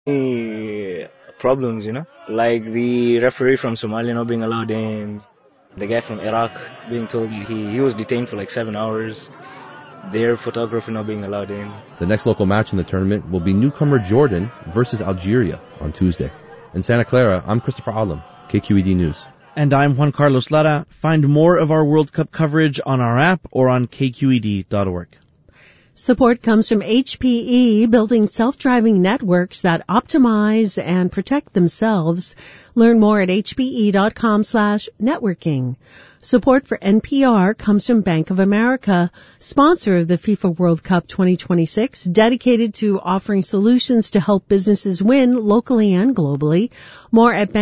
problems, like the referee from Somalia not being allowed in, the guy from Iraq being told he was detained for like 7 hours, their photographer not being allowed in. The next local match in the tournament will be newcomer Jordan versus Algeria on Tuesday. In Santa Clara, I'm Christopher Alam, KQED News. And I'm Juan Carlos Lara. Find more of our World Cup coverage on our app or on kqed.org. Support comes from HPE, building self-driving networks that optimize and protect themselves. Learn more at hpe.com/networking. Support for NPR comes from Bank of America, sponsor of the FIFA World Cup 2026, dedicated to offering solutions to help businesses win locally and globally. More at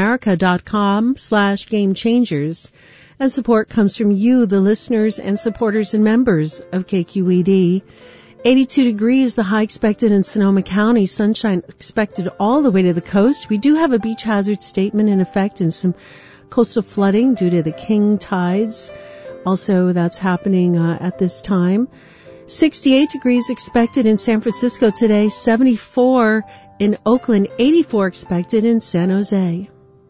bankofamerica.com/gamechangers. And support comes from you, the listeners and supporters and members of KQED. 82 degrees, the high expected in Sonoma County. Sunshine expected all the way to the coast. We do have a beach hazard statement in effect and some coastal flooding due to the king tides. Also, that's happening at this time. 68 degrees expected in San Francisco today. 74 in Oakland. 84 expected in San Jose.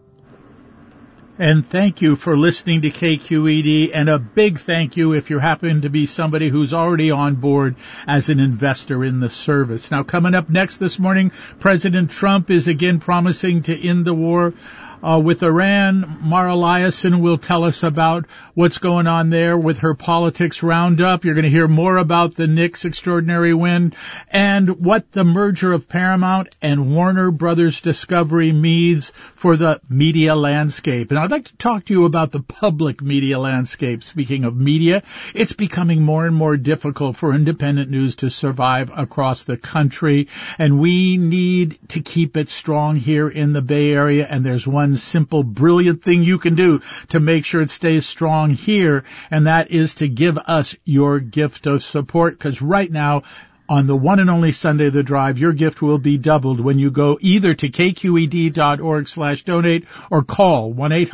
And thank you for listening to KQED, and a big thank you if you happen to be somebody who's already on board as an investor in the service. Now, coming up next this morning, President Trump is again promising to end the war with Iran. Mara Liasson will tell us about what's going on there with her politics roundup. You're going to hear more about the Knicks' extraordinary win and what the merger of Paramount and Warner Brothers Discovery means for the media landscape. And I'd like to talk to you about the public media landscape. Speaking of media, it's becoming more and more difficult for independent news to survive across the country, and we need to keep it strong here in the Bay Area, and there's one simple, brilliant thing you can do to make sure it stays strong here, and that is to give us your gift of support, because right now, on the one and only Sunday of the Drive, your gift will be doubled when you go either to kqed.org/donate or call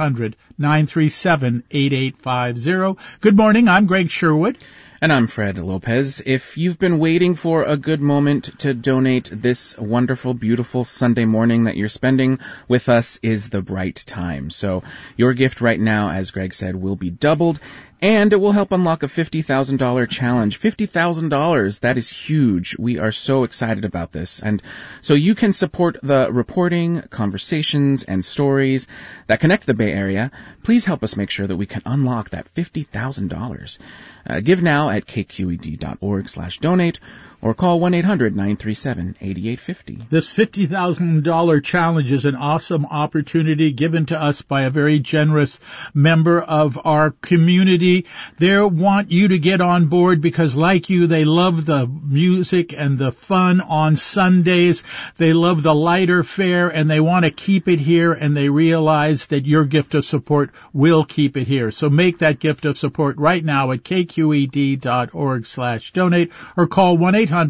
1-800-937-8850. Good morning, I'm Greg Sherwood. And I'm Fred Lopez. If you've been waiting for a good moment to donate, this wonderful, beautiful Sunday morning that you're spending with us is the right time. So your gift right now, as Greg said, will be doubled, and it will help unlock a $50,000 challenge. $50,000, that is huge. We are so excited about this. And so you can support the reporting, conversations, and stories that connect the Bay Area. Please help us make sure that we can unlock that $50,000. Give now at kqed.org/donate or call 1-800-937-8850. This $50,000 challenge is an awesome opportunity given to us by a very generous member of our community. They want you to get on board because, like you, they love the music and the fun on Sundays. They love the lighter fare, and they want to keep it here, and they realize that your gift of support will keep it here. So make that gift of support right now at kqed.org/donate or call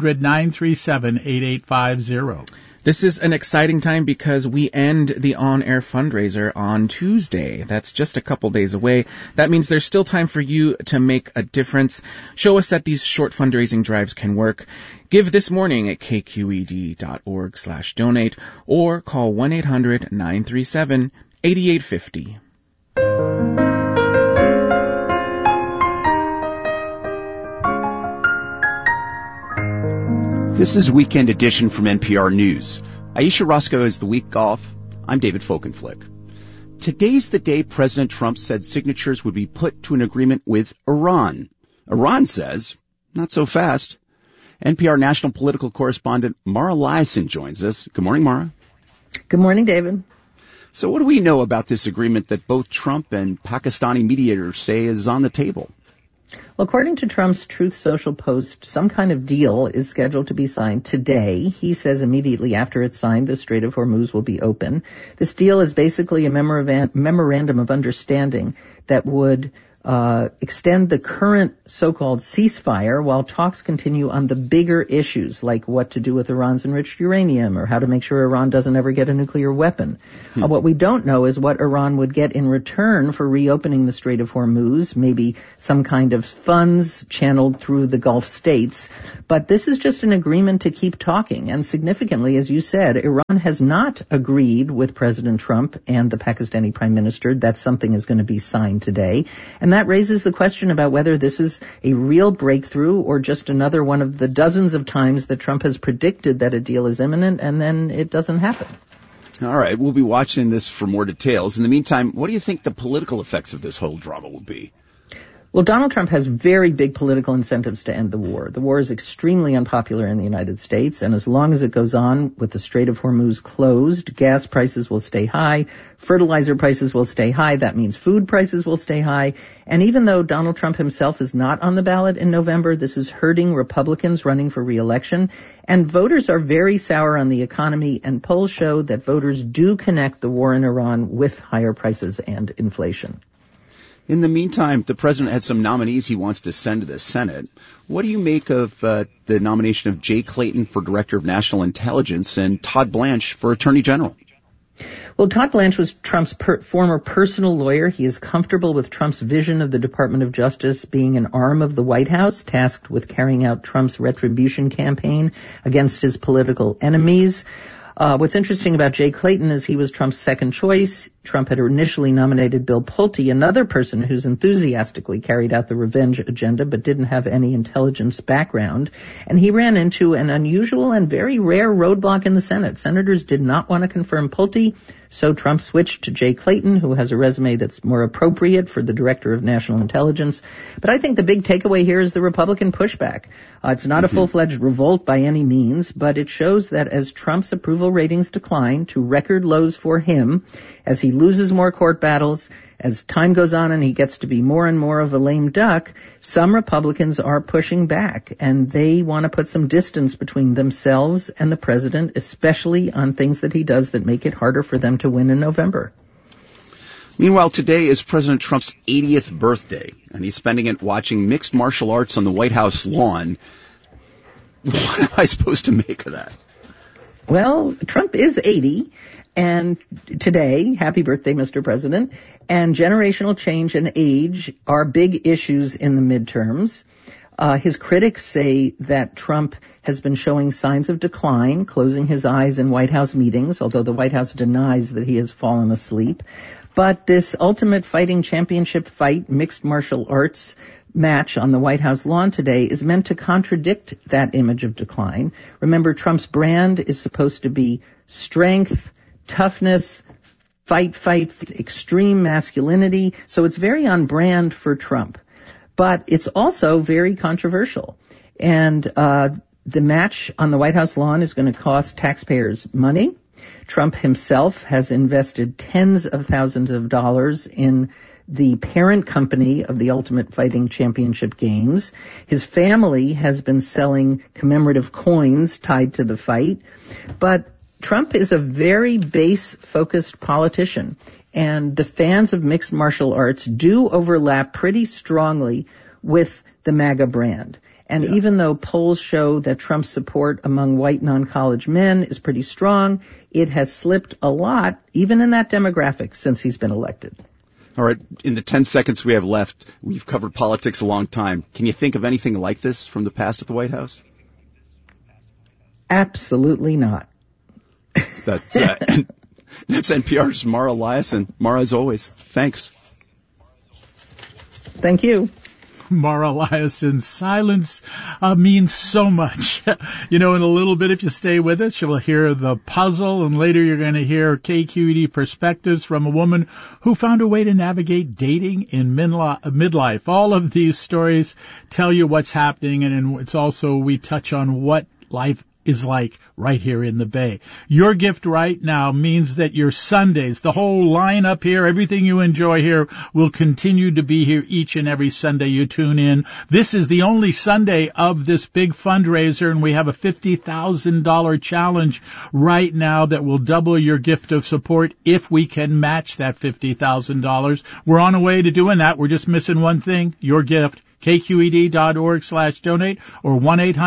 1-800-937-8850. This is an exciting time because we end the on-air fundraiser on Tuesday. That's just a couple days away. That means there's still time for you to make a difference. Show us that these short fundraising drives can work. Give this morning at kqed.org/donate or call 1-800-937-8850. This is Weekend Edition from NPR News. Aisha Roscoe is the week off. I'm David Folkenflick. Today's the day President Trump said signatures would be put to an agreement with Iran. Iran says, not so fast. NPR national political correspondent Mara Liasson joins us. Good morning, Mara. Good morning, David. So what do we know about this agreement that both Trump and Pakistani mediators say is on the table? Well, according to Trump's Truth Social post, some kind of deal is scheduled to be signed today. He says immediately after it's signed, the Strait of Hormuz will be open. This deal is basically a memorandum of understanding that would extend the current so-called ceasefire while talks continue on the bigger issues like what to do with Iran's enriched uranium or how to make sure Iran doesn't ever get a nuclear weapon. What we don't know is what Iran would get in return for reopening the Strait of Hormuz, maybe some kind of funds channeled through the Gulf states. But this is just an agreement to keep talking. And significantly, as you said, Iran has not agreed with President Trump and the Pakistani Prime Minister that something is going to be signed today. And that raises the question about whether this is a real breakthrough or just another one of the dozens of times that Trump has predicted that a deal is imminent and then it doesn't happen. All right, we'll be watching this for more details. In the meantime, what do you think the political effects of this whole drama will be? Well, Donald Trump has very big political incentives to end the war. The war is extremely unpopular in the United States, and as long as it goes on with the Strait of Hormuz closed, gas prices will stay high, fertilizer prices will stay high, that means food prices will stay high, and even though Donald Trump himself is not on the ballot in November, this is hurting Republicans running for re-election, and voters are very sour on the economy, and polls show that voters do connect the war in Iran with higher prices and inflation. In the meantime, the president has some nominees he wants to send to the Senate. What do you make of the nomination of Jay Clayton for Director of National Intelligence and Todd Blanche for Attorney General? Well, Todd Blanche was Trump's former personal lawyer. He is comfortable with Trump's vision of the Department of Justice being an arm of the White House, tasked with carrying out Trump's retribution campaign against his political enemies. What's interesting about Jay Clayton is he was Trump's second choice. Trump had initially nominated Bill Pulte, another person who's enthusiastically carried out the revenge agenda but didn't have any intelligence background. And he ran into an unusual and very rare roadblock in the Senate. Senators did not want to confirm Pulte, so Trump switched to Jay Clayton, who has a resume that's more appropriate for the Director of National Intelligence. But I think the big takeaway here is the Republican pushback. It's not a full-fledged revolt by any means, but it shows that as Trump's approval ratings decline to record lows for him, as he loses more court battles, as time goes on and he gets to be more and more of a lame duck, some Republicans are pushing back, and they want to put some distance between themselves and the president, especially on things that he does that make it harder for them to win in November. Meanwhile, today is President Trump's 80th birthday, and he's spending it watching mixed martial arts on the White House lawn. What am I supposed to make of that? Well, Trump is 80, and today, happy birthday, Mr. President, and generational change and age are big issues in the midterms. His critics say that Trump has been showing signs of decline, closing his eyes in White House meetings, although the White House denies that he has fallen asleep. But this Ultimate Fighting Championship fight, mixed martial arts match on the White House lawn today is meant to contradict that image of decline. Remember, Trump's brand is supposed to be strength, toughness, fight, extreme masculinity. So it's very on brand for Trump. But it's also very controversial. And the match on the White House lawn is going to cost taxpayers money. Trump himself has invested tens of thousands of dollars in the parent company of the Ultimate Fighting Championship Games. His family has been selling commemorative coins tied to the fight. But Trump is a very base-focused politician, and the fans of mixed martial arts do overlap pretty strongly with the MAGA brand. And even though polls show that Trump's support among white non-college men is pretty strong, it has slipped a lot, even in that demographic, since he's been elected. All right, in the 10 seconds we have left, we've covered politics a long time. Can you think of anything like this from the past at the White House? Absolutely not. That's NPR's Mara Eliason. Mara, as always, thanks. Thank you. Mara Eliason's silence means so much. In a little bit, if you stay with us, you'll hear the puzzle, and later you're going to hear KQED perspectives from a woman who found a way to navigate dating in midlife. All of these stories tell you what's happening, and it's also we touch on what life is like right here in the Bay. Your gift right now means that your Sundays, the whole lineup here, everything you enjoy here will continue to be here each and every Sunday you tune in. This is the only Sunday of this big fundraiser, and we have a $50,000 challenge right now that will double your gift of support if we can match that $50,000. We're on our way to doing that. We're just missing one thing, your gift. KQED.org/donate or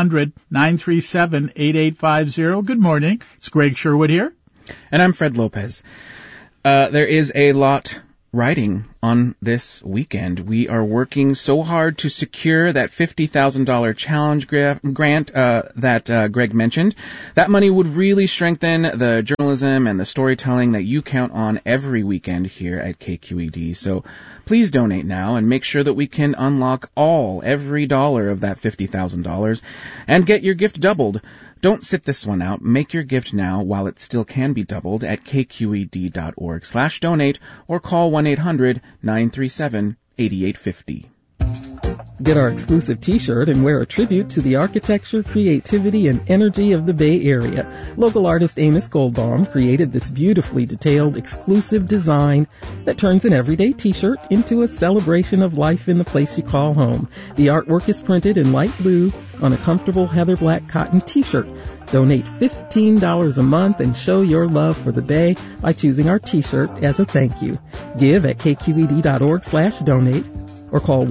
1-800-937-8850. Good morning. It's Greg Sherwood here. And I'm Fred Lopez. There is a lot riding on this weekend. We are working so hard to secure that $50,000 challenge grant that Greg mentioned. That money would really strengthen the journalism and the storytelling that you count on every weekend here at KQED. So please donate now and make sure that we can unlock every dollar of that $50,000 and get your gift doubled. Don't sit this one out. Make your gift now while it still can be doubled at kqed.org/donate or call 1-800-937-8850. Get our exclusive t-shirt and wear a tribute to the architecture, creativity, and energy of the Bay Area. Local artist Amos Goldbaum created this beautifully detailed, exclusive design that turns an everyday t-shirt into a celebration of life in the place you call home. The artwork is printed in light blue on a comfortable heather black cotton t-shirt. Donate $15 a month and show your love for the Bay by choosing our t-shirt as a thank you. Give at kqed.org/donate. or call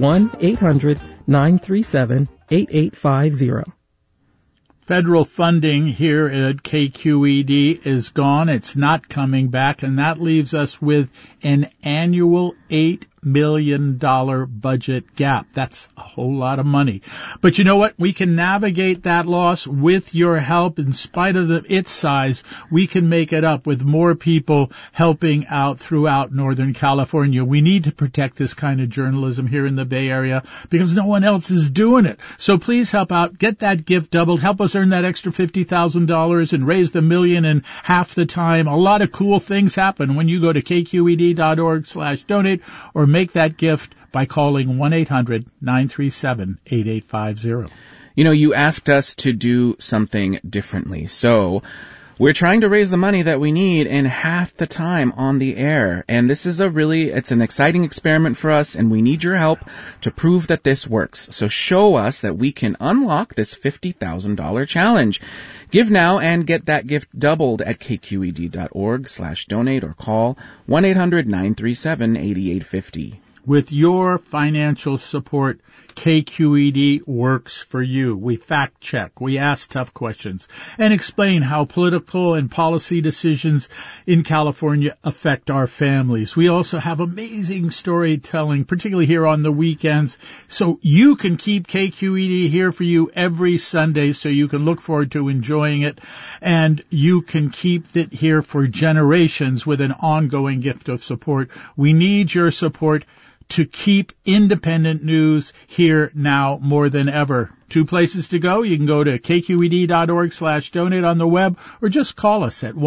1-800-937-8850. Federal funding here at KQED is gone. It's not coming back, and that leaves us with an annual $8 million budget gap. That's a whole lot of money. But you know what? We can navigate that loss with your help. In spite of its size, we can make it up with more people helping out throughout Northern California. We need to protect this kind of journalism here in the Bay Area because no one else is doing it. So please help out. Get that gift doubled. Help us earn that extra $50,000 and raise the $1 million in half the time. A lot of cool things happen when you go to kqed.org/donate or make that gift by calling 1-800-937-8850. You know, you asked us to do something differently, so we're trying to raise the money that we need in half the time on the air. And this is it's an exciting experiment for us, and we need your help to prove that this works. So show us that we can unlock this $50,000 challenge. Give now and get that gift doubled at kqed.org/donate or call 1-800-937-8850. With your financial support, KQED works for you. We fact check, we ask tough questions, and explain how political and policy decisions in California affect our families. We also have amazing storytelling, particularly here on the weekends, so you can keep KQED here for you every Sunday so you can look forward to enjoying it, and you can keep it here for generations with an ongoing gift of support. We need your support to keep independent news here now more than ever. Two places to go. You can go to kqed.org/donate on the web or just call us at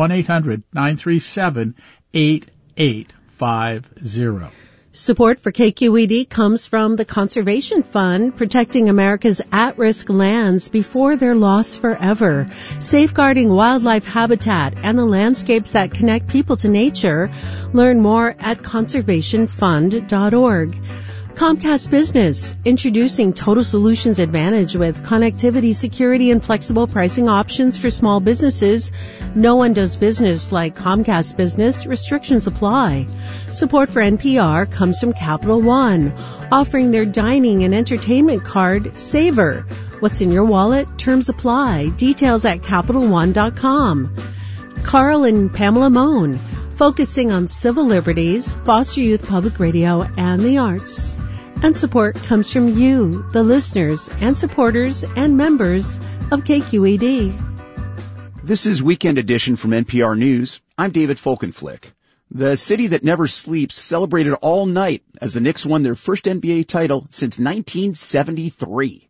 1-800-937-8850. Support for KQED comes from the Conservation Fund, protecting America's at-risk lands before they're lost forever, safeguarding wildlife habitat and the landscapes that connect people to nature. Learn more at conservationfund.org. Comcast Business, introducing Total Solutions Advantage with connectivity, security, and flexible pricing options for small businesses. No one does business like Comcast Business. Restrictions apply. Support for NPR comes from Capital One, offering their dining and entertainment card, Savor. What's in your wallet? Terms apply. Details at CapitalOne.com. Carl and Pamela Moan, focusing on civil liberties, Foster Youth Public Radio, and the arts. And support comes from you, the listeners and supporters and members of KQED. This is Weekend Edition from NPR News. I'm David Folkenflik. The city that never sleeps celebrated all night as the Knicks won their first NBA title since 1973.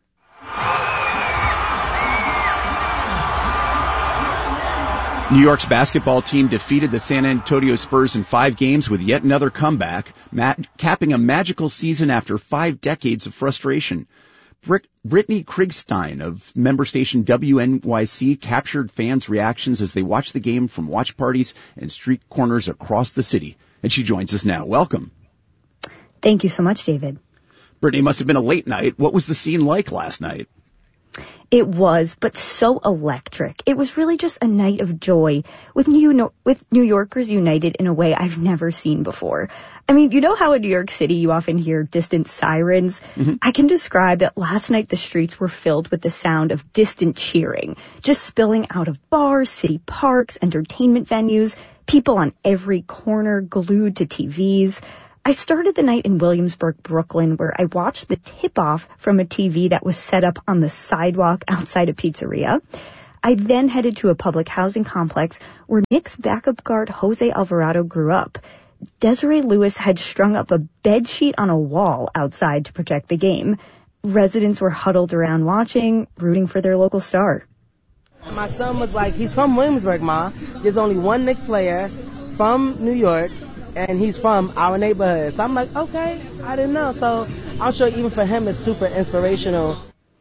New York's basketball team defeated the San Antonio Spurs in 5 games with yet another comeback, capping a magical season after 5 decades of frustration. Brittany Kriegstein of member station WNYC captured fans' reactions as they watched the game from watch parties and street corners across the city. And she joins us now. Welcome. Thank you so much, David. Brittany, must have been a late night. What was the scene like last night? It was, but so electric. It was really just a night of joy with New Yorkers united in a way I've never seen before. I mean, you know how in New York City you often hear distant sirens? Mm-hmm. I can describe that last night the streets were filled with the sound of distant cheering, just spilling out of bars, city parks, entertainment venues, people on every corner glued to TVs. I started the night in Williamsburg, Brooklyn, where I watched the tip-off from a TV that was set up on the sidewalk outside a pizzeria. I then headed to a public housing complex where Knicks backup guard Jose Alvarado grew up. Desiree Lewis had strung up a bed sheet on a wall outside to protect the game. Residents were huddled around watching, rooting for their local star. My son was like, he's from Williamsburg, Ma. There's only one Knicks player from New York, and he's from our neighborhood. So I'm like, okay, I didn't know. So I'm sure even for him it's super inspirational.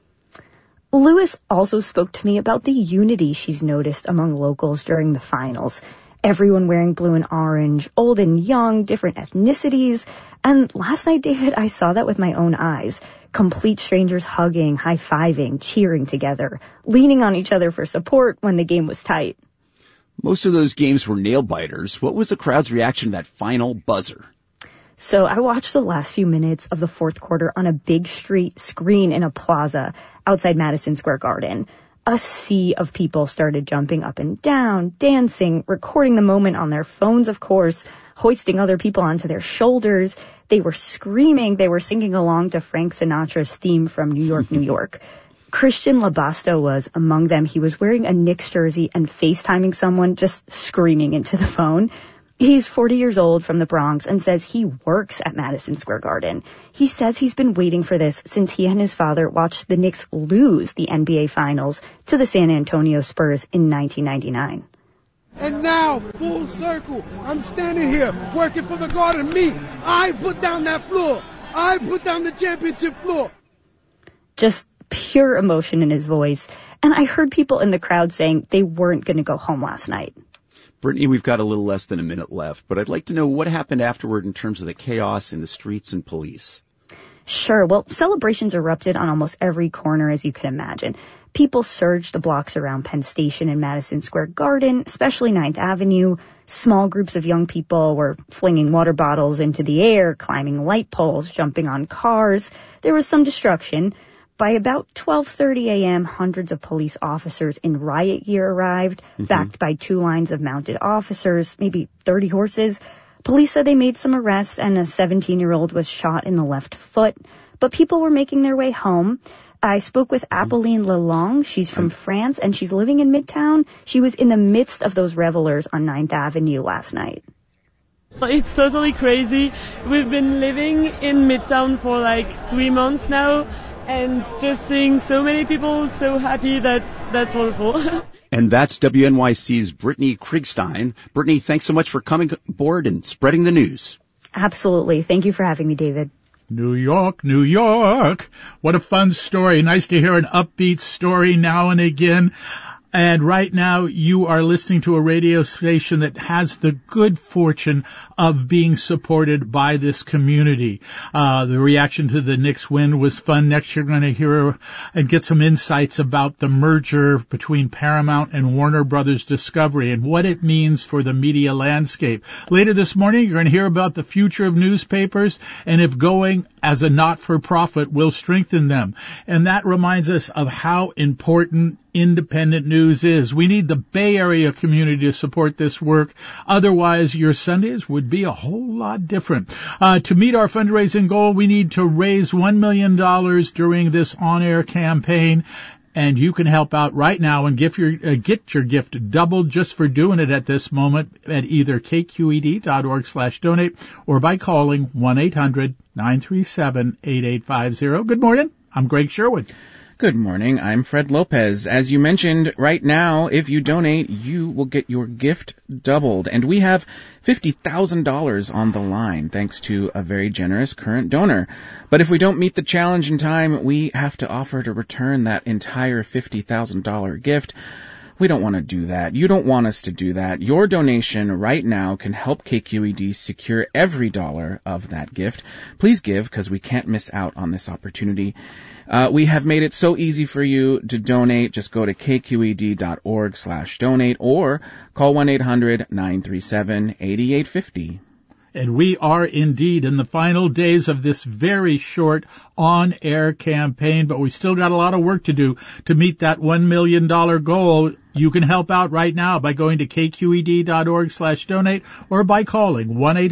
Lewis also spoke to me about the unity she's noticed among locals during the finals. Everyone wearing blue and orange, old and young, different ethnicities. And last night, David, I saw that with my own eyes. Complete strangers hugging, high-fiving, cheering together, leaning on each other for support when the game was tight. Most of those games were nail-biters. What was the crowd's reaction to that final buzzer? So I watched the last few minutes of the fourth quarter on a big street screen in a plaza outside Madison Square Garden. A sea of people started jumping up and down, dancing, recording the moment on their phones, of course, hoisting other people onto their shoulders. They were screaming. They were singing along to Frank Sinatra's theme from New York, New York. Christian Labasta was among them. He was wearing a Knicks jersey and FaceTiming someone, just screaming into the phone. He's 40 years old from the Bronx and says he works at Madison Square Garden. He says he's been waiting for this since he and his father watched the Knicks lose the NBA Finals to the San Antonio Spurs in 1999. And now, full circle, I'm standing here working for the Garden. Me, I put down that floor. I put down the championship floor. Just pure emotion in his voice. And I heard people in the crowd saying they weren't going to go home last night. Brittany, we've got a little less than a minute left, but I'd like to know what happened afterward in terms of the chaos in the streets and police. Sure. Well, celebrations erupted on almost every corner, as you can imagine. People surged the blocks around Penn Station and Madison Square Garden, especially 9th Avenue. Small groups of young people were flinging water bottles into the air, climbing light poles, jumping on cars. There was some destruction. By about 12:30 a.m., hundreds of police officers in riot gear arrived, backed by 2 lines of mounted officers, maybe 30 horses. Police said they made some arrests, and a 17-year-old was shot in the left foot. But people were making their way home. I spoke with Apolline Lalonde. She's from France, and she's living in Midtown. She was in the midst of those revelers on 9th Avenue last night. It's totally crazy. We've been living in Midtown for like 3 months now, and just seeing so many people so happy, that's wonderful. And that's WNYC's Brittany Kriegstein. Brittany, thanks so much for coming aboard and spreading the news. Absolutely. Thank you for having me, David. New York, New York. What a fun story. Nice to hear an upbeat story now and again. And right now you are listening to a radio station that has the good fortune of being supported by this community. The reaction to the Knicks win was fun. Next you're going to hear and get some insights about the merger between Paramount and Warner Brothers Discovery and what it means for the media landscape. Later this morning you're going to hear about the future of newspapers and if going as a not-for-profit will strengthen them. And that reminds us of how important independent news is. We need the Bay Area community to support this work. Otherwise, your Sundays would be a whole lot different. To meet our fundraising goal, we need to raise $1 million during this on-air campaign. And you can help out right now and get your gift doubled just for doing it at this moment at either kqed.org/donate or by calling 1-800-937-8850. Good morning. I'm Greg Sherwood. Good morning, I'm Fred Lopez. As you mentioned, right now, if you donate, you will get your gift doubled. And we have $50,000 on the line, thanks to a very generous current donor. But if we don't meet the challenge in time, we have to offer to return that entire $50,000 gift. We don't want to do that. You don't want us to do that. Your donation right now can help KQED secure every dollar of that gift. Please give, because we can't miss out on this opportunity. We have made it so easy for you to donate. Just go to kqed.org/donate or call 1-800-937-8850. And we are indeed in the final days of this very short on-air campaign, but we still got a lot of work to do to meet that $1 million goal. You can help out right now by going to kqed.org/donate or by calling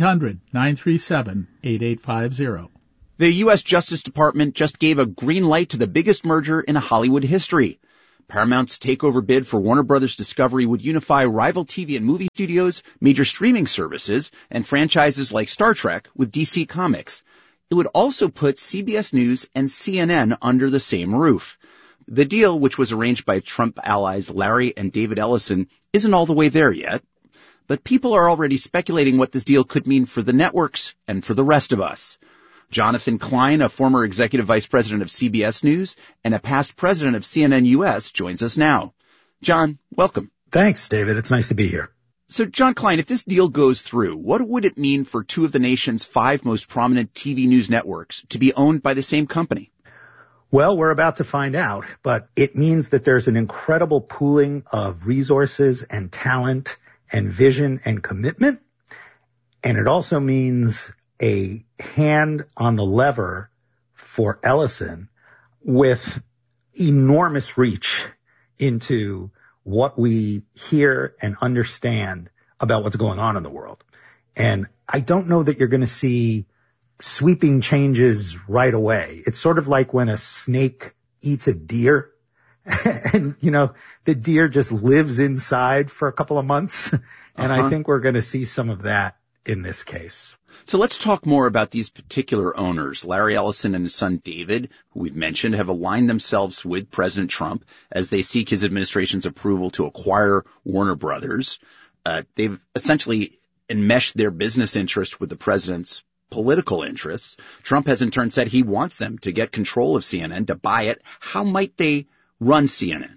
1-800-937-8850. The U.S. Justice Department just gave a green light to the biggest merger in Hollywood history. Paramount's takeover bid for Warner Brothers Discovery would unify rival TV and movie studios, major streaming services, and franchises like Star Trek with DC Comics. It would also put CBS News and CNN under the same roof. The deal, which was arranged by Trump allies Larry and David Ellison, isn't all the way there yet. But people are already speculating what this deal could mean for the networks and for the rest of us. Jonathan Klein, a former executive vice president of CBS News and a past president of CNN US, joins us now. John, welcome. Thanks, David. It's nice to be here. So, John Klein, if this deal goes through, what would it mean for two of the nation's 5 most prominent TV news networks to be owned by the same company? Well, we're about to find out, but it means that there's an incredible pooling of resources and talent and vision and commitment. And it also means a hand on the lever for Ellison with enormous reach into what we hear and understand about what's going on in the world. And I don't know that you're going to see sweeping changes right away. It's sort of like when a snake eats a deer and, you know, the deer just lives inside for a couple of months. And I think we're going to see some of that in this case. So let's talk more about these particular owners. Larry Ellison and his son David, who we've mentioned, have aligned themselves with President Trump as they seek his administration's approval to acquire Warner Brothers. They've essentially enmeshed their business interest with the president's political interests. Trump has in turn said he wants them to get control of CNN, to buy it. How might they run CNN?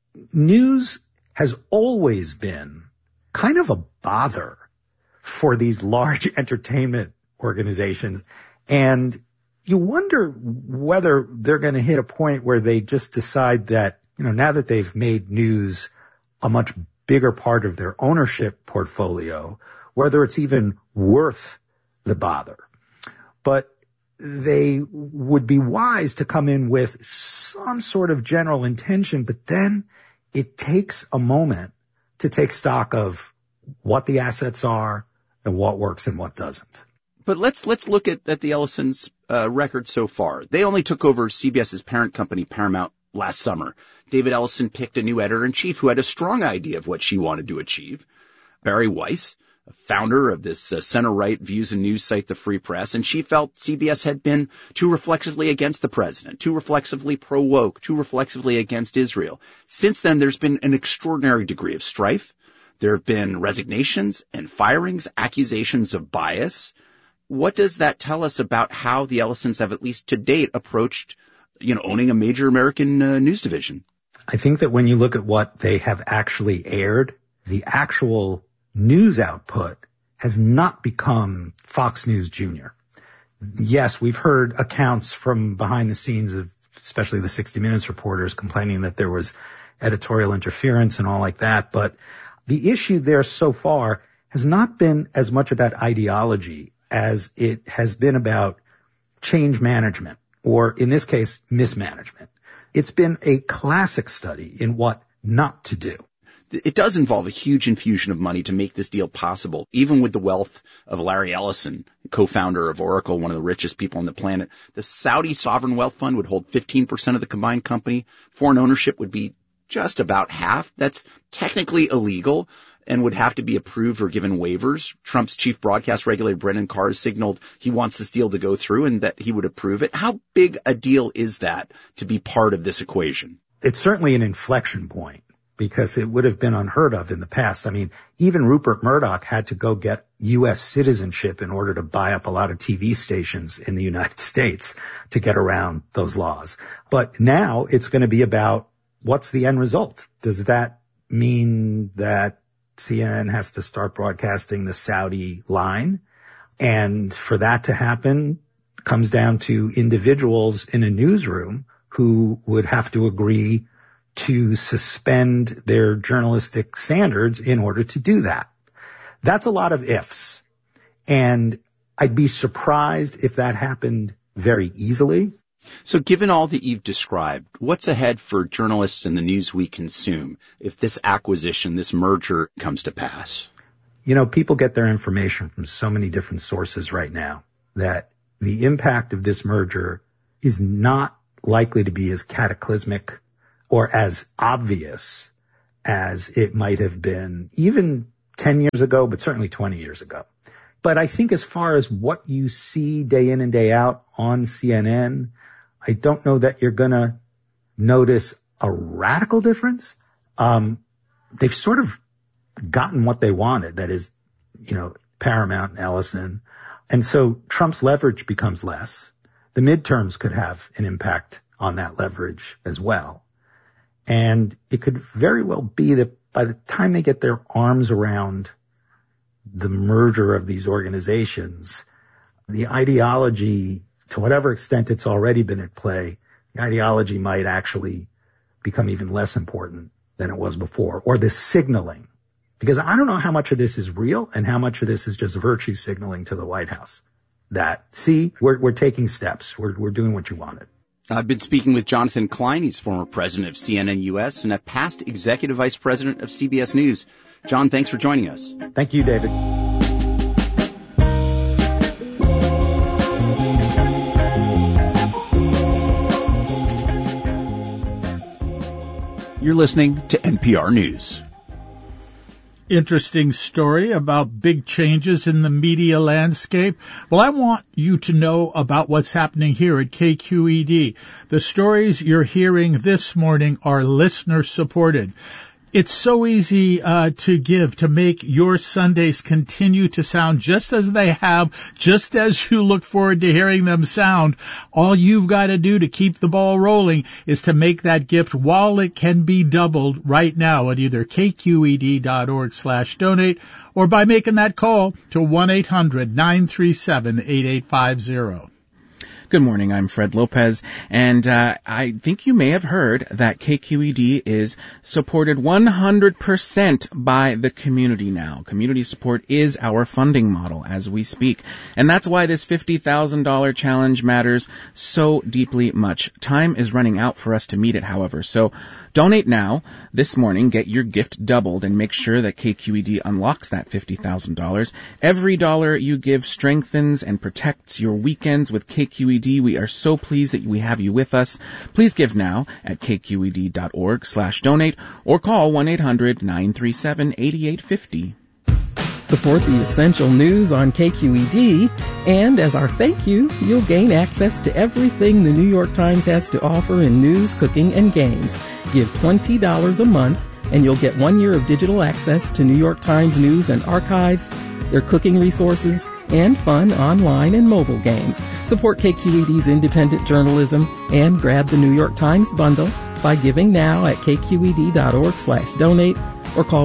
News has always been kind of a bother for these large entertainment organizations. And you wonder whether they're going to hit a point where they just decide that, you know, now that they've made news a much bigger part of their ownership portfolio, whether it's even worth the bother. But they would be wise to come in with some sort of general intention, but then it takes a moment to take stock of what the assets are and what works and what doesn't. But let's look at the Ellison's record so far. They only took over CBS's parent company, Paramount, last summer. David Ellison picked a new editor-in-chief who had a strong idea of what she wanted to achieve. Barry Weiss, a founder of this center-right views and news site, The Free Press, and she felt CBS had been too reflexively against the president, too reflexively pro-woke, too reflexively against Israel. Since then, there's been an extraordinary degree of strife. There have been resignations and firings, accusations of bias. What does that tell us about how the Ellisons have, at least to date, approached, owning a major American news division? I think that when you look at what they have actually aired, the actual news output has not become Fox News Jr. Yes, we've heard accounts from behind the scenes of especially the 60 Minutes reporters complaining that there was editorial interference and all like that, but the issue there so far has not been as much about ideology as it has been about change management, or in this case, mismanagement. It's been a classic study in what not to do. It does involve a huge infusion of money to make this deal possible, even with the wealth of Larry Ellison, co-founder of Oracle, one of the richest people on the planet. The Saudi Sovereign Wealth Fund would hold 15% of the combined company. Foreign ownership would be just about half. That's technically illegal. and would have to be approved or given waivers. Trump's chief broadcast regulator, Brendan Carr, has signaled he wants this deal to go through and that he would approve it. How big a deal is that to be part of this equation? It's certainly an inflection point because it would have been unheard of in the past. I mean, even Rupert Murdoch had to go get U.S. citizenship in order to buy up a lot of TV stations in the United States to get around those laws. But now it's going to be about what's the end result. Does that mean that CNN has to start broadcasting the Saudi line? And for that to happen comes down to individuals in a newsroom who would have to agree to suspend their journalistic standards in order to do that. That's a lot of ifs. And I'd be surprised if that happened very easily. So given all that you've described, what's ahead for journalists and the news we consume if this acquisition, this merger comes to pass? You know, people get their information from so many different sources right now that the impact of this merger is not likely to be as cataclysmic or as obvious as it might have been even 10 years ago, but certainly 20 years ago. But I think as far as what you see day in and day out on CNN, I don't know that you're going to notice a radical difference. They've sort of gotten what they wanted. That is, you know, Paramount and Ellison. And so Trump's leverage becomes less. The midterms could have an impact on that leverage as well. And it could very well be that by the time they get their arms around the merger of these organizations, the ideology, to whatever extent it's already been at play, the ideology might actually become even less important than it was before, or the signaling. Because I don't know how much of this is real and how much of this is just virtue signaling to the White House. That, see, we're taking steps. We're doing what you wanted. I've been speaking with Jonathan Klein. He's former president of CNN US and a past executive vice president of CBS News. John, thanks for joining us. Thank you, David. You're listening to NPR News. Interesting story about big changes in the media landscape. Well, I want you to know about what's happening here at KQED. The stories you're hearing this morning are listener supported. It's so easy to give, to make your Sundays continue to sound just as they have, just as you look forward to hearing them sound. All you've got to do to keep the ball rolling is to make that gift while it can be doubled right now at either kqed.org/donate or by making that call to 1-800-937-8850. Good morning, I'm Fred Lopez, and I think you may have heard that KQED is supported 100% by the community now. Community support is our funding model as we speak, and that's why this $50,000 challenge matters so deeply much. Time is running out for us to meet it, however, so donate now. This morning, get your gift doubled and make sure that KQED unlocks that $50,000. Every dollar you give strengthens and protects your weekends with KQED. We are so pleased that we have you with us. Please give now at kqed.org/donate or call 1-800-937-8850. Support the essential news on KQED, and as our thank you, you'll gain access to everything the New York Times has to offer in news, cooking, and games. Give $20 a month, and you'll get 1 year of digital access to New York Times news and archives, their cooking resources, and fun online and mobile games. Support KQED's independent journalism and grab the New York Times bundle by giving now at kqed.org/donate or call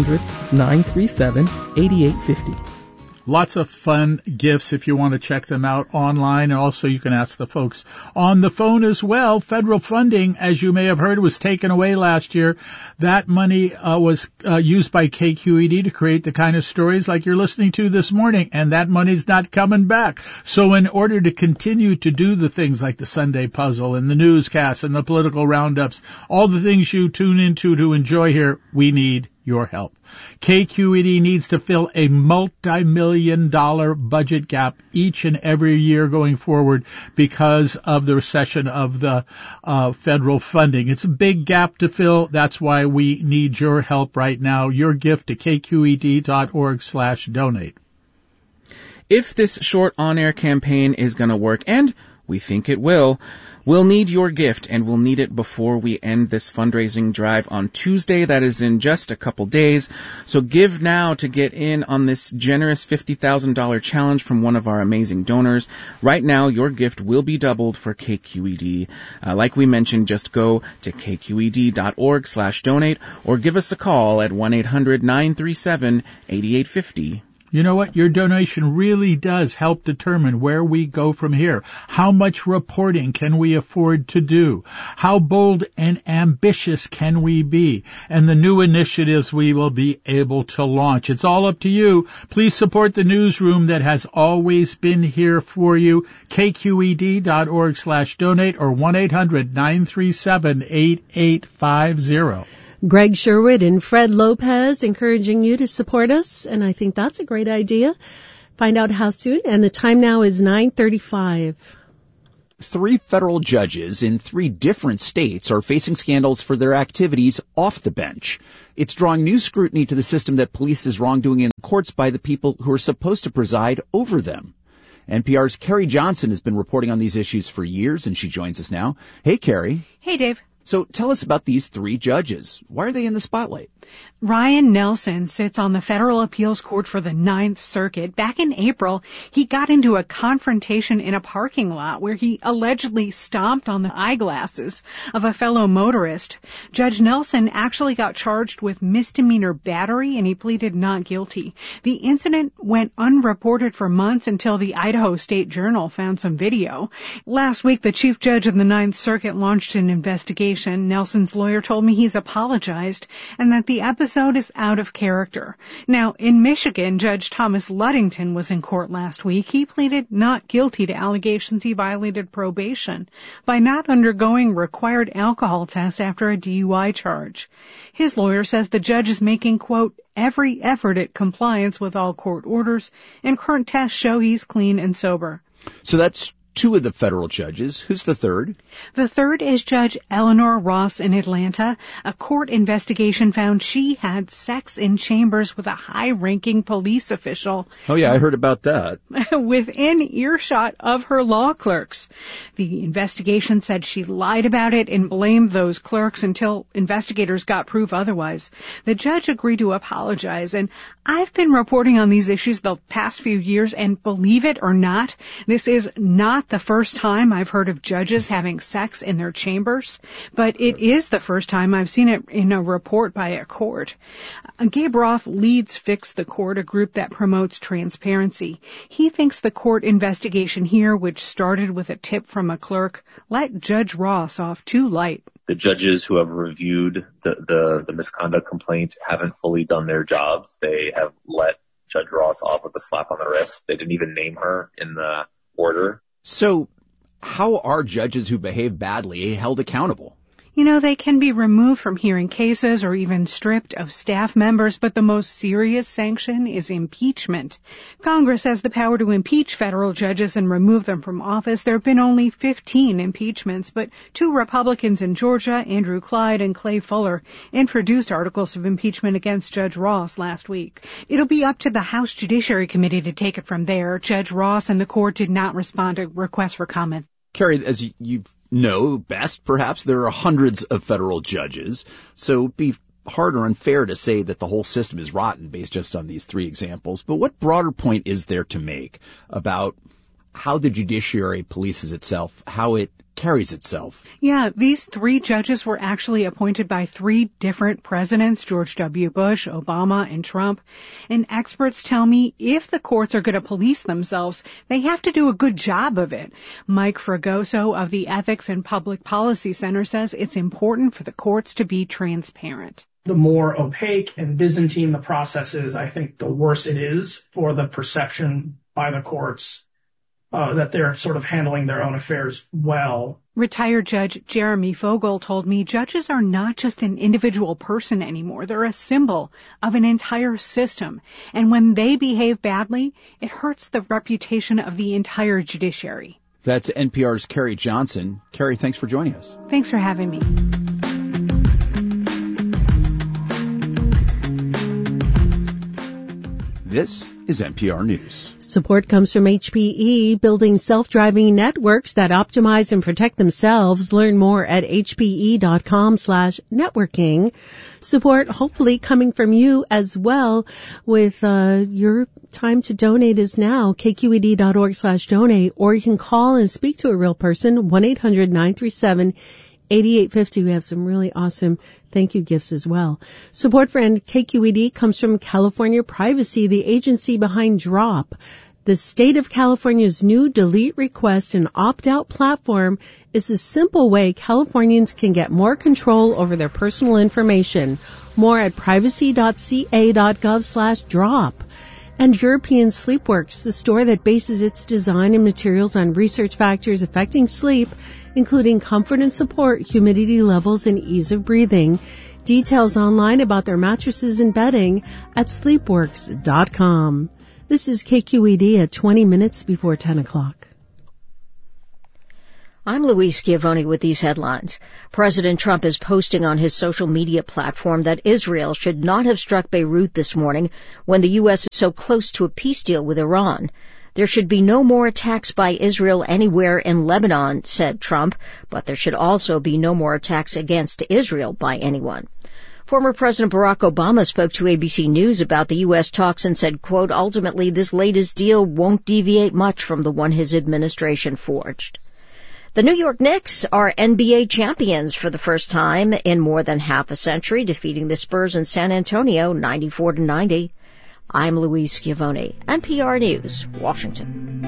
1-800-937-8850. Lots of fun gifts if you want to check them out online. And also you can ask the folks on the phone as well. Federal funding, as you may have heard, was taken away last year. That money was used by KQED to create the kind of stories like you're listening to this morning. And that money's not coming back. So in order to continue to do the things like the Sunday Puzzle and the newscasts and the political roundups, all the things you tune into to enjoy here, we need your help. KQED needs to fill a multi-million-dollar budget gap each and every year going forward because of the recession of the federal funding. It's a big gap to fill. That's why we need your help right now. Your gift to kqed.org/donate. If this short on-air campaign is going to work, and we think it will, we'll need your gift, and we'll need it before we end this fundraising drive on Tuesday. That is in just a couple days. So give now to get in on this generous $50,000 challenge from one of our amazing donors. Right now, your gift will be doubled for KQED. Like we mentioned, just go to kqed.org/donate or give us a call at 1-800-937-8850. You know what? Your donation really does help determine where we go from here. How much reporting can we afford to do? How bold and ambitious can we be? And the new initiatives we will be able to launch. It's all up to you. Please support the newsroom that has always been here for you. kqed.org/donate or 1-800-937-8850. Greg Sherwood and Fred Lopez encouraging you to support us, and I think that's a great idea. Find out how soon, and the time now is 9:35. 3 federal judges in 3 different states are facing scandals for their activities off the bench. It's drawing new scrutiny to the system that polices wrongdoing in the courts by the people who are supposed to preside over them. NPR's Carrie Johnson has been reporting on these issues for years, and she joins us now. Hey, Carrie. Hey, Dave. So tell us about these 3 judges. Why are they in the spotlight? Ryan Nelson sits on the Federal Appeals Court for the Ninth Circuit. Back in April, he got into a confrontation in a parking lot where he allegedly stomped on the eyeglasses of a fellow motorist. Judge Nelson actually got charged with misdemeanor battery, and he pleaded not guilty. The incident went unreported for months until the Idaho State Journal found some video. Last week, the chief judge of the Ninth Circuit launched an investigation. Nelson's lawyer told me he's apologized and that the episode is out of character. Now, in Michigan, Judge Thomas Ludington was in court last week. He pleaded not guilty to allegations he violated probation by not undergoing required alcohol tests after a DUI charge. His lawyer says the judge is making, quote, every effort at compliance with all court orders, and current tests show he's clean and sober. So that's 2 of the federal judges. Who's the third? The third is Judge Eleanor Ross in Atlanta. A court investigation found she had sex in chambers with a high-ranking police official. Oh, yeah, I heard about that. Within earshot of her law clerks. The investigation said she lied about it and blamed those clerks until investigators got proof otherwise. The judge agreed to apologize, and I've been reporting on these issues the past few years, and believe it or not, this is not the first time I've heard of judges having sex in their chambers, but it is the first time I've seen it in a report by a court. Gabe Roth leads Fix the Court, a group that promotes transparency. He thinks the court investigation here, which started with a tip from a clerk, let Judge Ross off too light. The judges who have reviewed the misconduct complaint haven't fully done their jobs. They have let Judge Ross off with a slap on the wrist. They didn't even name her in the order. So how are judges who behave badly held accountable? You know, they can be removed from hearing cases or even stripped of staff members, but the most serious sanction is impeachment. Congress has the power to impeach federal judges and remove them from office. There have been only 15 impeachments, but 2 Republicans in Georgia, Andrew Clyde and Clay Fuller, introduced articles of impeachment against Judge Ross last week. It'll be up to the House Judiciary Committee to take it from there. Judge Ross and the court did not respond to requests for comment. Carrie, as you know best, perhaps, there are hundreds of federal judges, so it'd be hard or unfair to say that the whole system is rotten based just on these 3 examples. But what broader point is there to make about how the judiciary polices itself, how it carries itself? Yeah, these 3 judges were actually appointed by 3 different presidents, George W. Bush, Obama, and Trump. And experts tell me if the courts are going to police themselves, they have to do a good job of it. Mike Fragoso of the Ethics and Public Policy Center says it's important for the courts to be transparent. The more opaque and Byzantine the process is, I think the worse it is for the perception by the courts that they're sort of handling their own affairs well. Retired Judge Jeremy Fogel told me judges are not just an individual person anymore. They're a symbol of an entire system. And when they behave badly, it hurts the reputation of the entire judiciary. That's NPR's Carrie Johnson. Carrie, thanks for joining us. Thanks for having me. This is NPR News. Support comes from HPE, building self-driving networks that optimize and protect themselves. Learn more at hpe.com/networking. Support hopefully coming from you as well with your time to donate is now, kqed.org/donate, or you can call and speak to a real person, 1-800-937-8850. We have some really awesome thank you gifts as well. Support for KQED comes from California Privacy, the agency behind Drop. The state of California's new delete request and opt-out platform is a simple way Californians can get more control over their personal information. More at privacy.ca.gov/drop. And European Sleepworks, the store that bases its design and materials on research factors affecting sleep, including comfort and support, humidity levels, and ease of breathing. Details online about their mattresses and bedding at sleepworks.com. This is KQED at 20 minutes before 10 o'clock. I'm Louise Schiavone with these headlines. President Trump is posting on his social media platform that Israel should not have struck Beirut this morning when the U.S. is so close to a peace deal with Iran. There should be no more attacks by Israel anywhere in Lebanon, said Trump, but there should also be no more attacks against Israel by anyone. Former President Barack Obama spoke to ABC News about the U.S. talks and said, quote, ultimately this latest deal won't deviate much from the one his administration forged. The New York Knicks are NBA champions for the first time in more than half a century, defeating the Spurs in San Antonio 94-90. I'm Louise Schiavone, NPR News, Washington.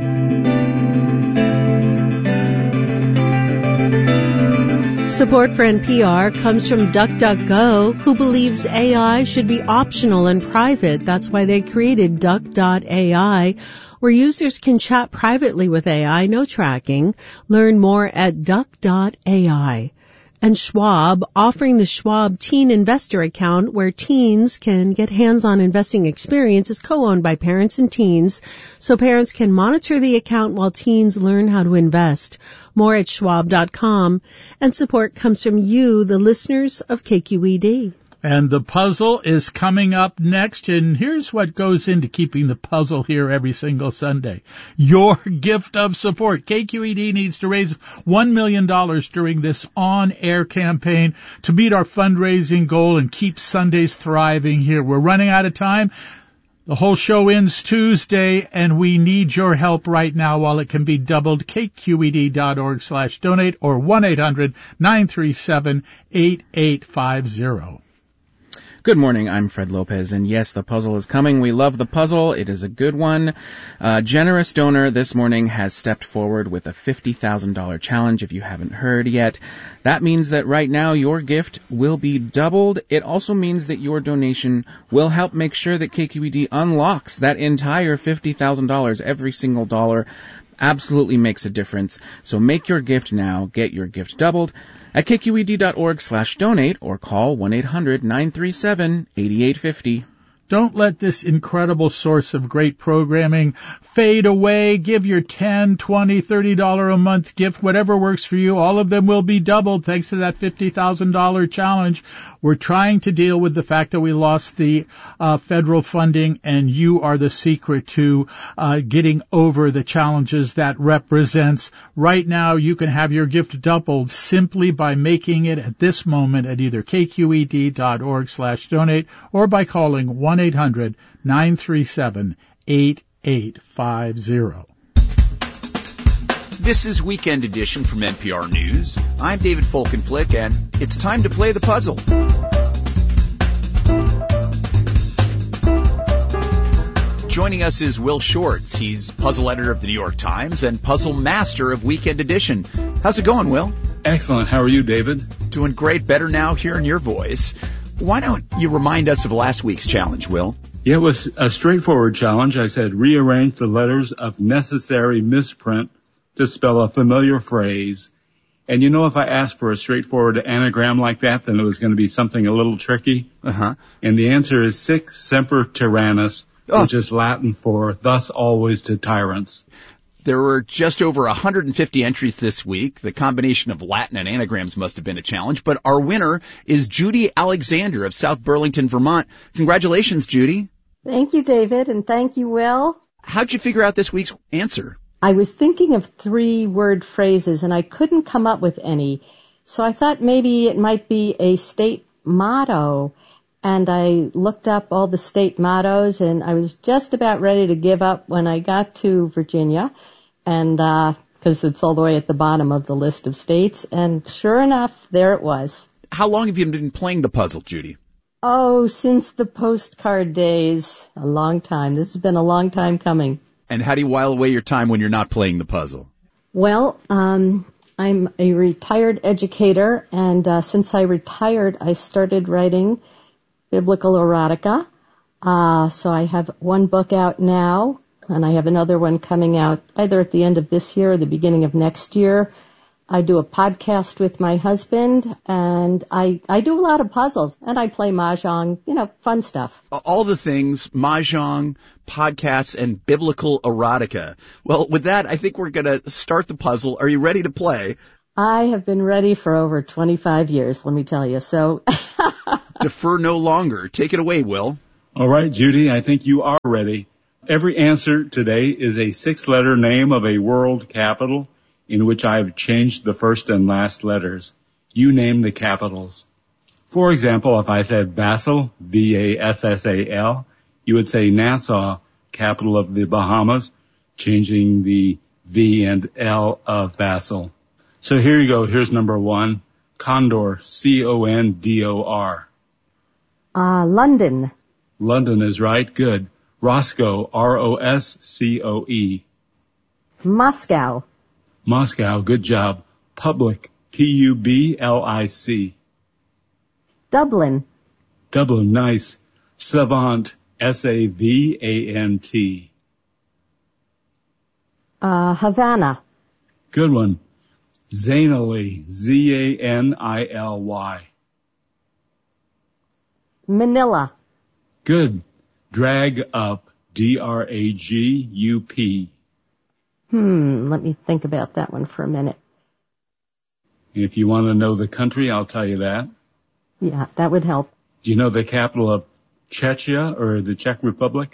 Support for NPR comes from DuckDuckGo, who believes AI should be optional and private. That's why they created Duck.ai, where users can chat privately with AI, no tracking. Learn more at Duck.ai. And Schwab, offering the Schwab Teen Investor Account, where teens can get hands-on investing experience, is co-owned by parents and teens, so parents can monitor the account while teens learn how to invest. More at schwab.com. And support comes from you, the listeners of KQED. And the puzzle is coming up next, and here's what goes into keeping the puzzle here every single Sunday. Your gift of support. KQED needs to raise $1 million during this on-air campaign to meet our fundraising goal and keep Sundays thriving here. We're running out of time. The whole show ends Tuesday, and we need your help right now while it can be doubled. KQED.org/donate or 1-800-937-8850. Good morning, I'm Fred Lopez, and yes, the puzzle is coming. We love the puzzle. It is a good one. A generous donor this morning has stepped forward with a $50,000 challenge, if you haven't heard yet. That means that right now your gift will be doubled. It also means that your donation will help make sure that KQED unlocks that entire $50,000. Every single dollar absolutely makes a difference. So make your gift now. Get your gift doubled at kqed.org/donate or call 1-800-937-8850. Don't let this incredible source of great programming fade away. Give your $10, $20, $30 a month gift, whatever works for you. All of them will be doubled thanks to that $50,000 challenge. We're trying to deal with the fact that we lost the federal funding, and you are the secret to getting over the challenges that represents. Right now, you can have your gift doubled simply by making it at this moment at either kqed.org/donate or by calling 1-800-937-8850. This is Weekend Edition from NPR News. I'm David Folkenflik, and it's time to play the puzzle. Joining us is Will Shortz. He's puzzle editor of the New York Times and puzzle master of Weekend Edition. How's it going, Will? Excellent. How are you, David? Doing great. Better now hearing your voice. Why don't you remind us of last week's challenge, Will? Yeah, it was a straightforward challenge. I said rearrange the letters of necessary misprint to spell a familiar phrase. And you know, if I asked for a straightforward anagram like that, then it was going to be something a little tricky. Uh-huh. And the answer is sic semper tyrannis, which is Latin for thus always to tyrants. There were just over 150 entries this week. The combination of Latin and anagrams must have been a challenge. But our winner is Judy Alexander of South Burlington, Vermont. Congratulations, Judy. Thank you, David, and thank you, Will. How'd you figure out this week's answer? I was thinking of 3-word phrases, and I couldn't come up with any. So I thought maybe it might be a state motto. And I looked up all the state mottos, and I was just about ready to give up when I got to Virginia, and because it's all the way at the bottom of the list of states. And sure enough, there it was. How long have you been playing the puzzle, Judy? Oh, since the postcard days. A long time. This has been a long time coming. And how do you while away your time when you're not playing the puzzle? Well, I'm a retired educator, and since I retired, I started writing biblical erotica. So I have one book out now, and I have another one coming out either at the end of this year or the beginning of next year. I do a podcast with my husband, and I do a lot of puzzles, and I play mahjong, fun stuff. All the things, mahjong, podcasts, and biblical erotica. Well, with that, I think we're going to start the puzzle. Are you ready to play? I have been ready for over 25 years, let me tell you. So defer no longer. Take it away, Will. All right, Judy, I think you are ready. Every answer today is a 6-letter name of a world capital in which I have changed the first and last letters. You name the capitals. For example, if I said Basel, Bassal, you would say Nassau, capital of the Bahamas, changing the V and L of Basel. So here you go. Here's number 1. Condor, Condor. London. London is right. Good. Roscoe, Roscoe. Moscow. Moscow, good job. Public, Public. Dublin. Dublin, nice. Savant, Savant. Havana. Good one. Zanily, Zanily. Manila. Good. Drag up, Dragup. Let me think about that one for a minute. If you want to know the country, I'll tell you that. Yeah, that would help. Do you know the capital of Czechia or the Czech Republic?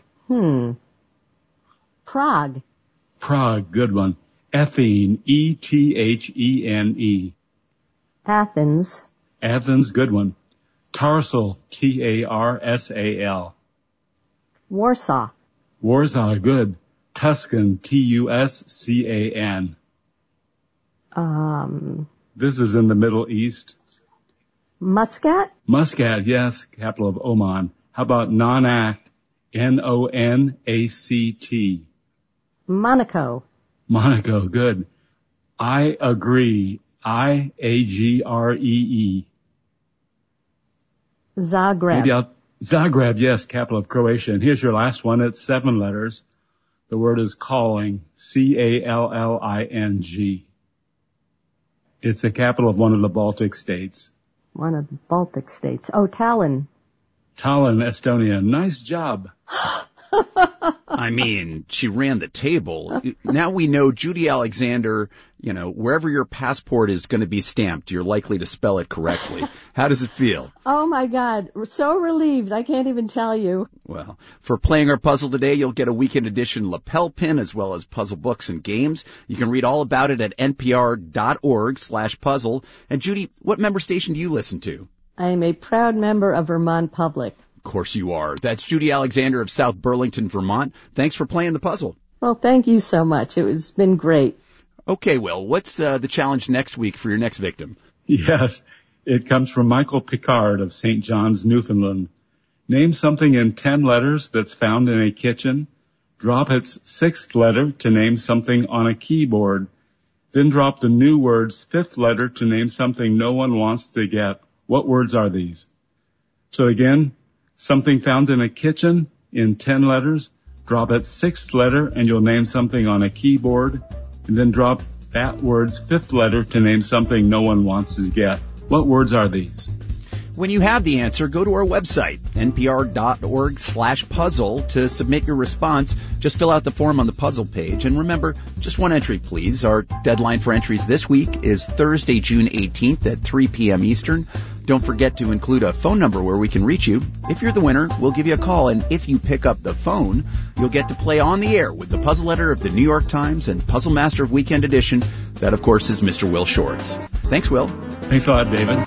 Prague. Prague, good one. Athene, Ethene. Athens. Athens, good one. Tarsal, Tarsal. Warsaw. Warsaw, good. Tuscan, Tuscan. This is in the Middle East. Muscat? Muscat, yes, capital of Oman. How about Nonact, Nonact? Monaco. Monaco, good. I agree, Agree. Zagreb. Zagreb, yes, capital of Croatia. And here's your last one. It's 7 letters. The word is calling, Calling. It's the capital of one of the Baltic states. One of the Baltic states. Oh, Tallinn. Tallinn, Estonia. Nice job. I mean, she ran the table. Now we know Judy Alexander, wherever your passport is going to be stamped, you're likely to spell it correctly. How does it feel? Oh, my God. We're so relieved. I can't even tell you. Well, for playing our puzzle today, you'll get a weekend edition lapel pin as well as puzzle books and games. You can read all about it at npr.org/puzzle. And Judy, what member station do you listen to? I am a proud member of Vermont Public. Of course you are. That's Judy Alexander of South Burlington, Vermont. Thanks for playing the puzzle. Well, thank you so much. It's been great. Okay, Will, what's the challenge next week for your next victim? Yes, it comes from Michael Picard of St. John's, Newfoundland. Name something in 10 letters that's found in a kitchen. Drop its 6th letter to name something on a keyboard. Then drop the new word's 5th letter to name something no one wants to get. What words are these? So again, something found in a kitchen in 10 letters. Drop its sixth letter and you'll name something on a keyboard, and then drop that word's fifth letter to name something no one wants to get. What words are these? When you have the answer, go to our website, npr.org/puzzle, to submit your response. Just fill out the form on the puzzle page. And remember, just one entry, please. Our deadline for entries this week is Thursday, June 18th at 3 p.m. Eastern. Don't forget to include a phone number where we can reach you. If you're the winner, we'll give you a call. And if you pick up the phone, you'll get to play on the air with the puzzle letter of the New York Times and Puzzle Master of Weekend Edition. That, of course, is Mr. Will Shortz. Thanks, Will. Thanks a lot, David.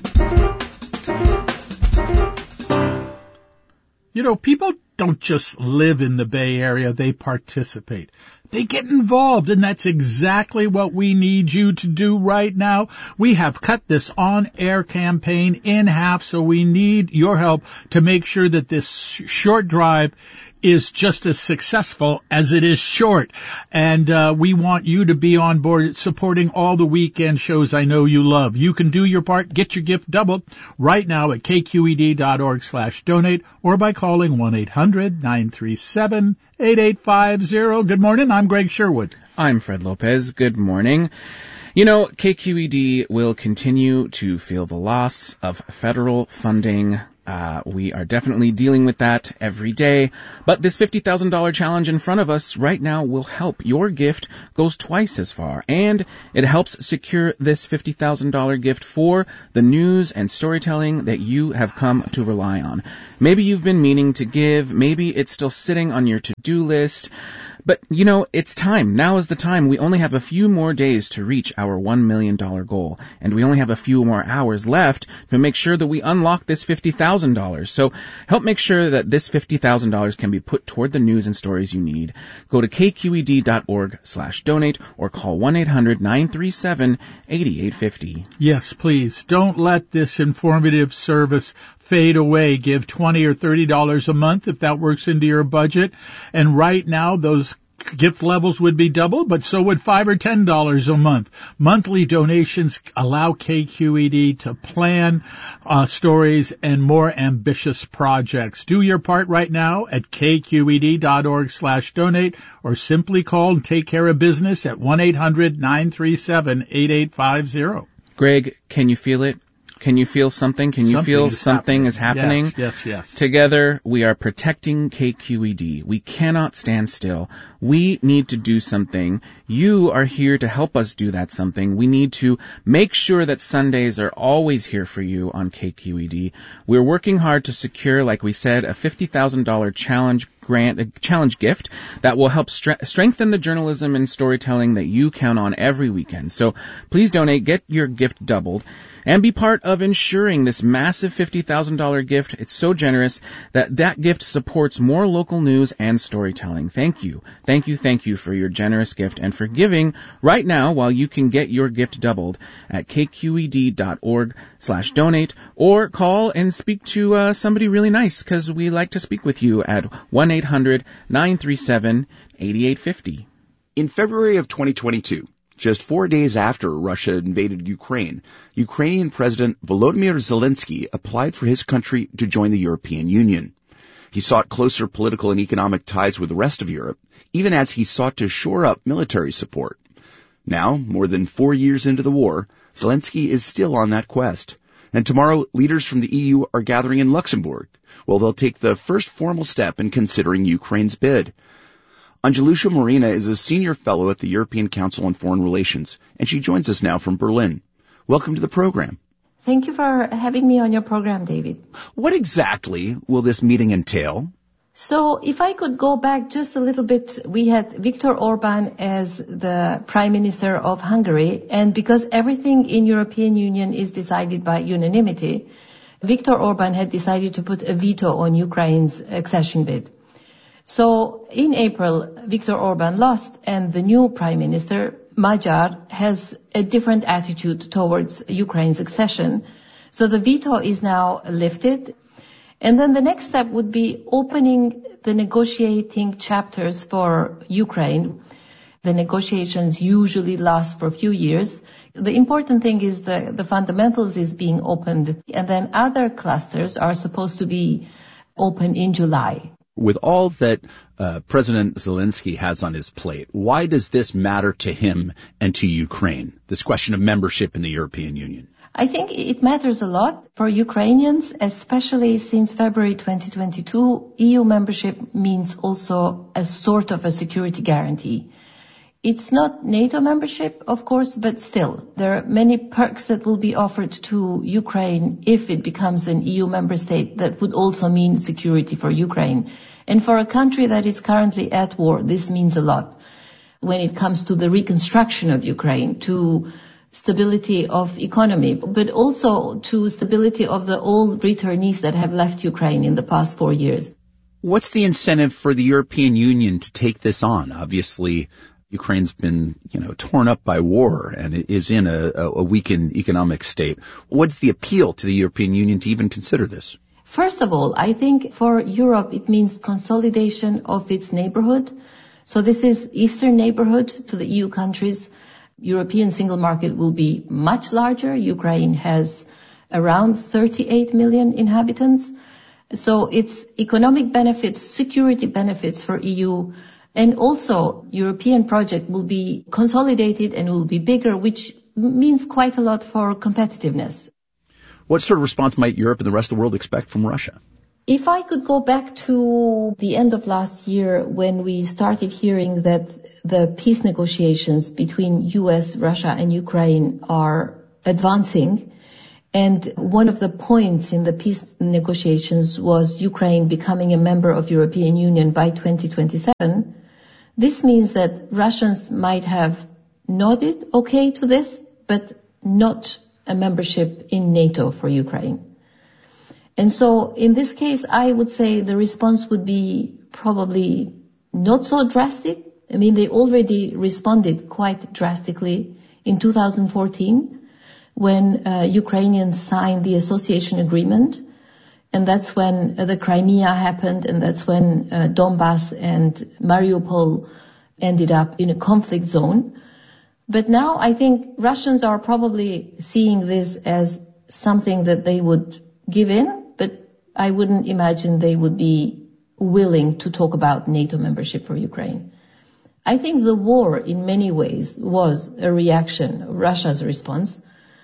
You know, people don't just live in the Bay Area, they participate. They get involved, and that's exactly what we need you to do right now. We have cut this on-air campaign in half, so we need your help to make sure that this short drive is just as successful as it is short. And we want you to be on board supporting all the weekend shows I know you love. You can do your part. Get your gift doubled right now at kqed.org/donate or by calling 1-800-937-8850. Good morning. I'm Greg Sherwood. I'm Fred Lopez. Good morning. You know, KQED will continue to feel the loss of federal funding. We are definitely dealing with that every day, but this $50,000 challenge in front of us right now will help. Your gift goes twice as far, and it helps secure this $50,000 gift for the news and storytelling that you have come to rely on. Maybe you've been meaning to give, maybe it's still sitting on your to-do list, but, you know, it's time. Now is the time. We only have a few more days to reach our $1 million goal, and we only have a few more hours left to make sure that we unlock this $50,000. So help make sure that this $50,000 can be put toward the news and stories you need. Go to kqed.org/donate or call 1-800-937-8850. Yes, please. Don't let this informative service fade away. Give $20 or $30 a month if that works into your budget. And right now, those gift levels would be double, but so would $5 or $10 a month. Monthly donations allow KQED to plan stories and more ambitious projects. Do your part right now at kqed.org/donate or simply call and take care of business at 1-800-937-8850. Greg, can you feel it? Can you feel something? Can you feel something is happening? Yes. Together, we are protecting KQED. We cannot stand still. We need to do something. You are here to help us do that something. We need to make sure that Sundays are always here for you on KQED. We're working hard to secure, like we said, a $50,000 challenge gift that will help strengthen the journalism and storytelling that you count on every weekend. So please donate, get your gift doubled, and be part of ensuring this massive $50,000 gift. It's so generous that gift supports more local news and storytelling. Thank you. Thank you for your generous gift and for giving right now while you can get your gift doubled at kqed.org/donate or call and speak to somebody really nice, because we like to speak with you at 1-800-937-8850. In February of 2022, just 4 days after Russia invaded Ukraine, Ukrainian President Volodymyr Zelensky applied for his country to join the European Union. He sought closer political and economic ties with the rest of Europe, even as he sought to shore up military support. Now, more than 4 years into the war, Zelensky is still on that quest. And tomorrow, leaders from the EU are gathering in Luxembourg. Well, they'll take the first formal step in considering Ukraine's bid. Angelusha Marina is a senior fellow at the European Council on Foreign Relations, and she joins us now from Berlin. Welcome to the program. Thank you for having me on your program, David. What exactly will this meeting entail? So if I could go back just a little bit, we had Viktor Orban as the Prime Minister of Hungary, and because everything in European Union is decided by unanimity, Viktor Orban had decided to put a veto on Ukraine's accession bid. So in April, Viktor Orban lost, and the new Prime Minister, Magyar, has a different attitude towards Ukraine's accession. So the veto is now lifted. And then the next step would be opening the negotiating chapters for Ukraine. The negotiations usually last for a few years. The important thing is the fundamentals is being opened, and then other clusters are supposed to be open in July. With all that President Zelensky has on his plate, why does this matter to him and to Ukraine, this question of membership in the European Union? I think it matters a lot for Ukrainians, especially since February 2022. EU membership means also a sort of a security guarantee. It's not NATO membership, of course, but still, there are many perks that will be offered to Ukraine if it becomes an EU member state that would also mean security for Ukraine. And for a country that is currently at war, this means a lot when it comes to the reconstruction of Ukraine, to stability of economy, but also to stability of the old returnees that have left Ukraine in the past 4 years. What's the incentive for the European Union to take this on? Obviously, Ukraine's been, torn up by war and it is in a weakened economic state. What's the appeal to the European Union to even consider this? First of all, I think for Europe it means consolidation of its neighborhood. So this is Eastern neighborhood to the EU countries. European single market will be much larger. Ukraine has around 38 million inhabitants. So it's economic benefits, security benefits for EU. And also, European project will be consolidated and will be bigger, which means quite a lot for competitiveness. What sort of response might Europe and the rest of the world expect from Russia? If I could go back to the end of last year when we started hearing that the peace negotiations between US, Russia and Ukraine are advancing, and one of the points in the peace negotiations was Ukraine becoming a member of European Union by 2027, this means that Russians might have nodded okay to this, but not a membership in NATO for Ukraine. And so in this case, I would say the response would be probably not so drastic. I mean, they already responded quite drastically in 2014 when Ukrainians signed the association agreement. And that's when the Crimea happened, and that's when Donbass and Mariupol ended up in a conflict zone. But now I think Russians are probably seeing this as something that they would give in, but I wouldn't imagine they would be willing to talk about NATO membership for Ukraine. I think the war in many ways was a reaction, Russia's response,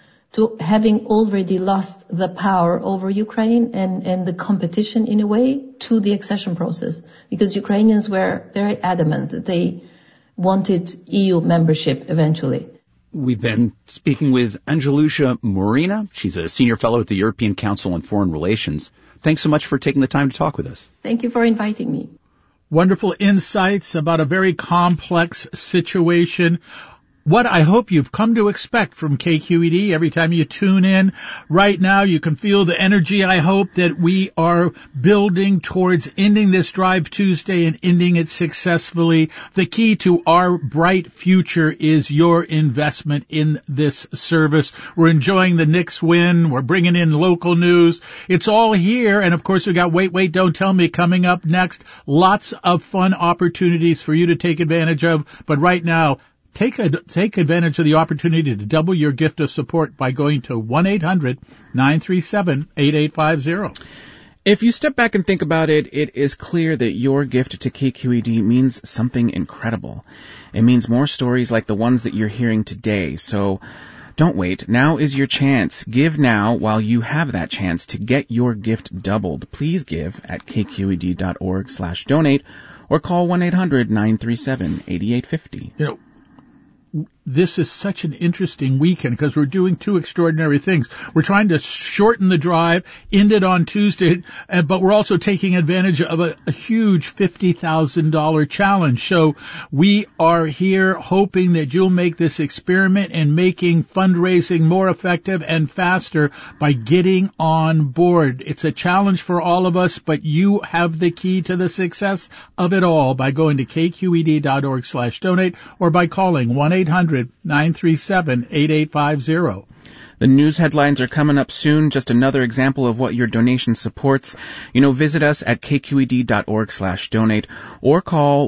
to having already lost the power over Ukraine and the competition in a way to the accession process, because Ukrainians were very adamant that they wanted EU membership eventually. We've been speaking with Angelusha Morina. She's a senior fellow at the European Council on Foreign Relations. Thanks so much for taking the time to talk with us. Thank you for inviting me. Wonderful insights about a very complex situation. What I hope you've come to expect from KQED every time you tune in. Right now, you can feel the energy, I hope, that we are building towards ending this Drive Tuesday and ending it successfully. The key to our bright future is your investment in this service. We're enjoying the Knicks win. We're bringing in local news. It's all here. And, of course, we got Wait, Don't Tell Me coming up next. Lots of fun opportunities for you to take advantage of. But right now, Take advantage of the opportunity to double your gift of support by going to 1-800-937-8850. If you step back and think about it, it is clear that your gift to KQED means something incredible. It means more stories like the ones that you're hearing today. So don't wait. Now is your chance. Give now while you have that chance to get your gift doubled. Please give at kqed.org/donate or call 1-800-937-8850. This is such an interesting weekend because we're doing two extraordinary things. We're trying to shorten the drive, end it on Tuesday, but we're also taking advantage of a huge $50,000 challenge. So we are here hoping that you'll make this experiment in making fundraising more effective and faster by getting on board. It's a challenge for all of us, but you have the key to the success of it all by going to kqed.org/donate or by calling 1-800-937-8850. The news headlines are coming up soon. Just another example of what your donation supports. Visit us at kqed.org/donate or call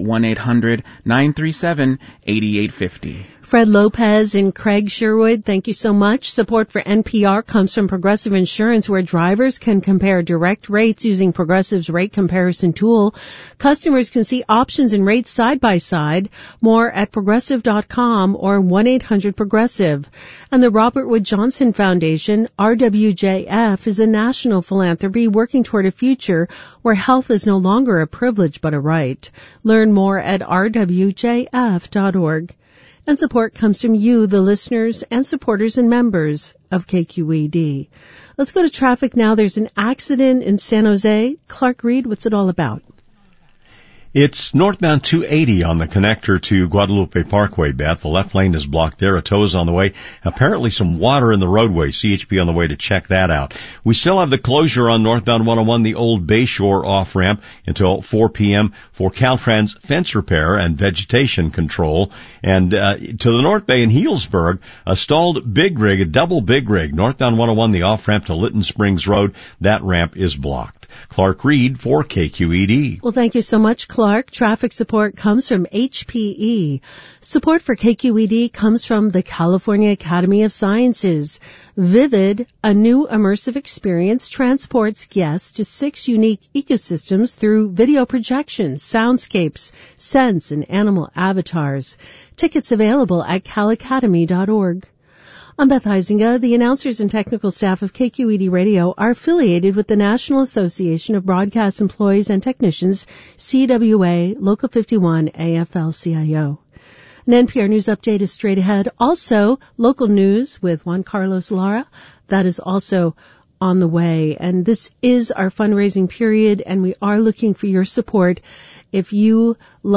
1-800-937-8850. Fred Lopez and Craig Sherwood, thank you so much. Support for NPR comes from Progressive Insurance, where drivers can compare direct rates using Progressive's rate comparison tool. Customers can see options and rates side by side. More at progressive.com or 1-800-PROGRESSIVE. And the Robert Wood Johnson Foundation, RWJF, is a national philanthropy working toward a future where health is no longer a privilege but a right. Learn more at rwjf.org. And support comes from you, the listeners and supporters and members of KQED. Let's go to traffic now. There's an accident in San Jose. Clark Reed, what's it all about? It's northbound 280 on the connector to Guadalupe Parkway, Beth. The left lane is blocked there. A tow is on the way. Apparently some water in the roadway. CHP on the way to check that out. We still have the closure on northbound 101, the old Bayshore off-ramp, until 4 p.m. for Caltrans fence repair and vegetation control. And to the North Bay in Healdsburg, a stalled big rig, a double big rig, northbound 101, the off-ramp to Lytton Springs Road. That ramp is blocked. Clark Reed for KQED. Well, thank you so much, Clark. Traffic support comes from HPE. Support for KQED comes from the California Academy of Sciences. Vivid, a new immersive experience, transports guests to 6 unique ecosystems through video projections, soundscapes, scents, and animal avatars. Tickets available at calacademy.org. I'm Beth Heisinger. The announcers and technical staff of KQED Radio are affiliated with the National Association of Broadcast Employees and Technicians, CWA, Local 51, AFL-CIO. An NPR News update is straight ahead. Also, local news with Juan Carlos Lara. That is also on the way. And this is our fundraising period, and we are looking for your support. If you love